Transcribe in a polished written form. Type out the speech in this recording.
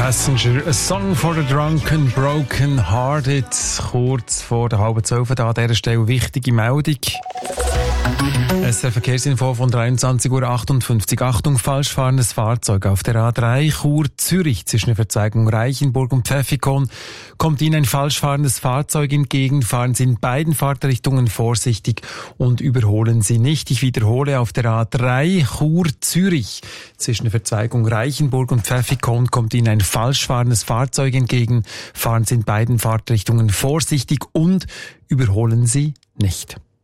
Passenger, a song for the drunken, broken hearted. Kurz vor der 11:30 an dieser Stelle wichtige Meldung. SR Verkehrsinfo von 23:58 Uhr. Achtung, falsch fahrendes Fahrzeug auf der A3 Chur-Zürich zwischen der Verzweigung Reichenburg und Pfäffikon. Kommt Ihnen ein falsch fahrendes Fahrzeug entgegen, fahren Sie in beiden Fahrtrichtungen vorsichtig und überholen Sie nicht. Ich wiederhole, auf der A3 Chur-Zürich zwischen der Verzweigung Reichenburg und Pfäffikon kommt Ihnen ein falsch fahrendes Fahrzeug entgegen, fahren Sie in beiden Fahrtrichtungen vorsichtig und überholen Sie nicht.